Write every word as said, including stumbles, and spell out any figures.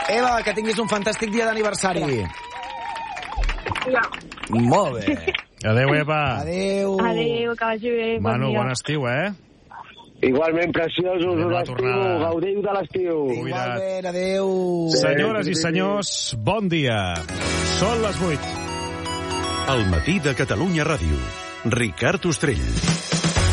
Eva, que tinguis un fantàstic dia d'aniversari. Ja. Molt bé. Adéu, Eva. Adéu. Adéu, que vagi bé. Manu, bon estiu, eh? Igualment, preciosos, Adéu, un la estiu, tornada. gaudiu de l'estiu. Igualment, adéu. Senyores i senyors, bon dia. Són les vuit. El matí de Catalunya Ràdio. Ricard Ostrell.